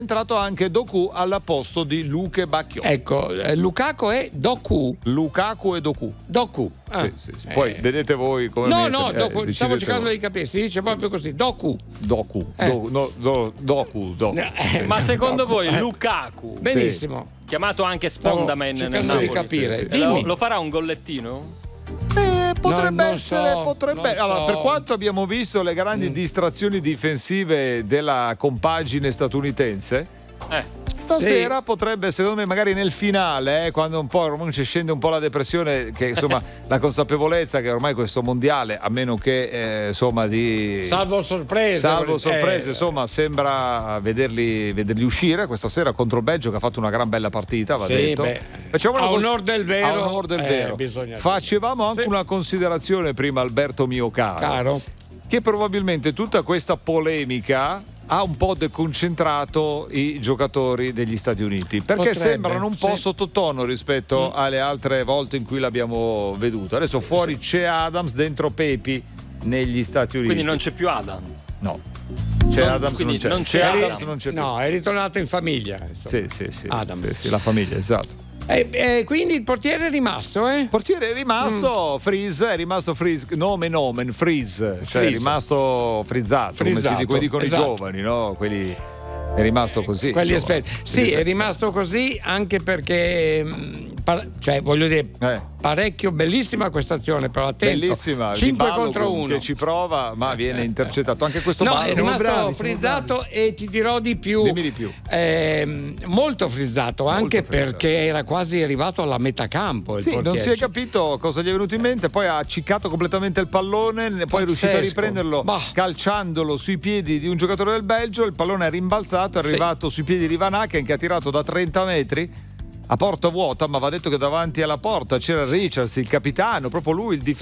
entrato anche Doku al posto di Luke Bacchio. Ecco, Lukaku è Doku. Lukaku e Doku. Doku. Ah. Sì. Poi vedete voi come No, Doku, stavo cercando di capire, si dice proprio così, Doku. Doku. Ma secondo voi Lukaku, benissimo, chiamato anche Spondaman nel cercando Napoli, di capire. lo farà un gollettino? Potrebbe non essere, so, potrebbe. non Allora, so. per quanto abbiamo visto le grandi distrazioni difensive della compagine statunitense, stasera potrebbe, secondo me, magari nel finale, quando un po' ormai ci scende un po' la depressione, che insomma la consapevolezza che ormai questo mondiale, a meno che insomma di salvo sorprese, insomma sembra vederli uscire questa sera contro il Belgio, che ha fatto una gran bella partita, va detto. A onor del vero, facevamo anche una considerazione prima, Alberto mio caro, che probabilmente tutta questa polemica ha un po' deconcentrato i giocatori degli Stati Uniti, perché sembrano un po' sottotono rispetto alle altre volte in cui l'abbiamo veduto. Adesso fuori c'è Adams, dentro Pepi negli Stati Uniti. Quindi non c'è più Adams? No. C'è Adams, non c'è Adams, non c'è più. No, è ritornato in famiglia. Sì. Adams. Sì, la famiglia, esatto. Quindi il portiere è rimasto, Il portiere è rimasto Freeze, nomen Freeze, cioè è rimasto frizzato, come dicono i giovani, no? Quelli è rimasto così. Quelli esperti. Sì, è rimasto così anche perché voglio dire, parecchio bellissima questa azione, però attento. Bellissima, 5 contro 1 che ci prova, ma viene intercettato anche questo No, è rimasto frizzato e ti dirò di più. Dimmi di più. Molto frizzato, anche perché era quasi arrivato alla metà campo il portiere. Non si è capito cosa gli è venuto in mente, poi ha acciccato completamente il pallone, poi è riuscito a riprenderlo calciandolo sui piedi di un giocatore del Belgio, il pallone è rimbalzato, è arrivato sui piedi di Van Aken, che ha tirato da 30 metri a porta vuota, ma va detto che davanti alla porta c'era Richards, il capitano, proprio lui, il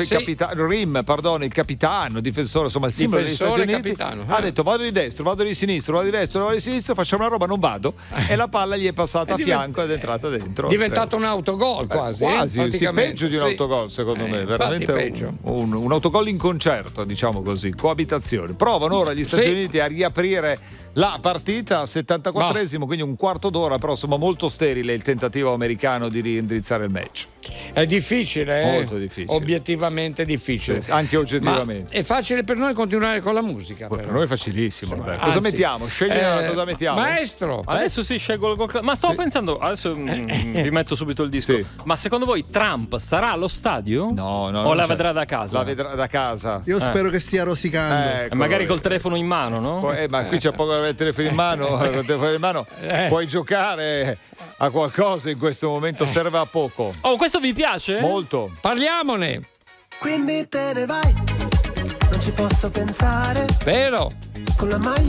capitano, difensore, insomma il simbolo degli Stati Uniti, ha detto vado di destro, vado di sinistro, facciamo una roba, non vado, e la palla gli è passata a fianco ed è entrata dentro. È diventato un autogol quasi. Peggio di un autogol, secondo me, veramente un autogol in concerto, diciamo così, coabitazione. Provano ora gli Stati Uniti a riaprire la partita, 74esimo, quindi un quarto d'ora, però insomma molto sterile il tentativo americano di riindirizzare il match. È difficile, molto difficile, obiettivamente difficile, anche oggettivamente. Ma è facile per noi continuare con la musica, per noi è facilissimo. Cosa mettiamo? Scegli cosa mettiamo. Maestro, adesso scelgo qualcosa. Ma stavo pensando, adesso vi metto subito il disco. Ma secondo voi Trump sarà allo stadio? No, o la vedrà da casa? La vedrà da casa. Io spero che stia rosicando. Magari col telefono in mano, no? Ma qui c'è poco il telefono in mano, puoi giocare a qualcosa in questo momento, serve a poco. Questo vi piace? Molto. Parliamone. Quindi te ne vai, non ci posso pensare. Vero. Con la maglia